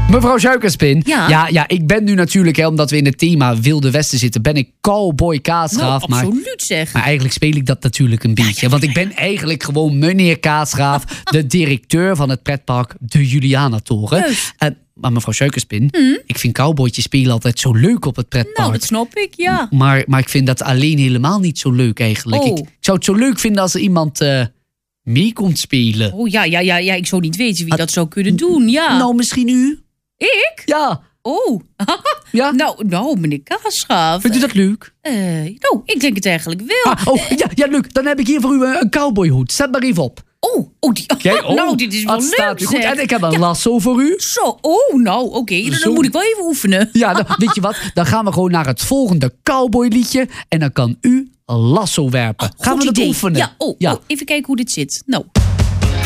Mevrouw Suikerspin. Ja. Ik ben nu natuurlijk, omdat we in het thema Wilde Westen zitten, ben ik cowboy Kaasgraaf. Nou, absoluut zeg. Maar eigenlijk speel ik dat natuurlijk een beetje. Want ik ben eigenlijk gewoon meneer Kaasgraaf, de directeur van het pretpark De Julianatoren. Maar mevrouw Suikerspin, ik vind cowboytjes spelen altijd zo leuk op het pretpark. Nou, dat snap ik, ja. Maar ik vind dat alleen helemaal niet zo leuk eigenlijk. Oh. Ik zou het zo leuk vinden als er iemand mee komt spelen. Oh, ja, ik zou niet weten wie dat zou kunnen doen, ja. Nou, misschien u? Ik? Ja. Oh. Ja? Nou, meneer Kaasgraaf. Vindt u dat leuk? Nou, ik denk het eigenlijk wel. Ja, leuk. Dan heb ik hier voor u een cowboyhoed. Zet maar even op. Nou, dit is wel leuk, staat u goed. zeg. En ik heb een lasso voor u. Zo, nou, oké. Dan moet ik wel even oefenen. Ja, dan, weet je wat? Dan gaan we gewoon naar het volgende cowboyliedje. En dan kan u een lasso werpen. Gaan we dat oefenen? Ja, even kijken hoe dit zit. Nou.